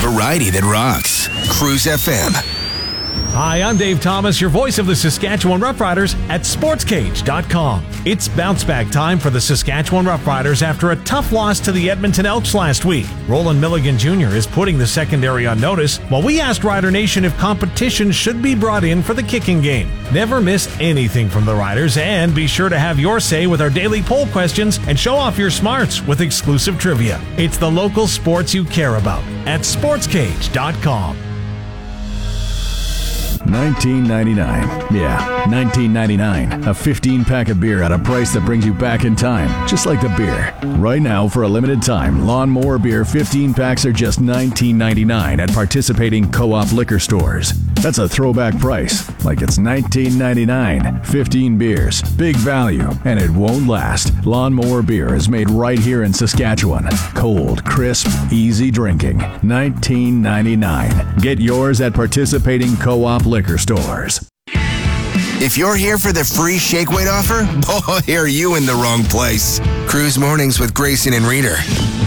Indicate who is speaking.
Speaker 1: variety that rocks. Cruise FM.
Speaker 2: Hi, I'm Dave Thomas, your voice of the Saskatchewan Roughriders at SportsCage.com. It's bounce-back time for the Saskatchewan Roughriders after a tough loss to the Edmonton Elks last week. Roland Milligan Jr. is putting the secondary on notice, while we asked Rider Nation if competition should be brought in for the kicking game. Never miss anything from the Riders, and be sure to have your say with our daily poll questions and show off your smarts with exclusive trivia. It's the local sports you care about at SportsCage.com.
Speaker 3: 1999. Yeah, 1999. A 15-pack of beer at a price that brings you back in time, just like the beer. Right now, for a limited time, Lawnmower Beer 15 packs are just $19.99 at participating co-op liquor stores. That's a throwback price, like it's $19.99. 15 beers, big value, and it won't last. Lawnmower Beer is made right here in Saskatchewan. Cold, crisp, easy drinking. $19.99. Get yours at participating co-op liquor stores.
Speaker 1: If you're here for the free shake weight offer, boy, are you in the wrong place. Cruise Mornings with Grayson and Reader.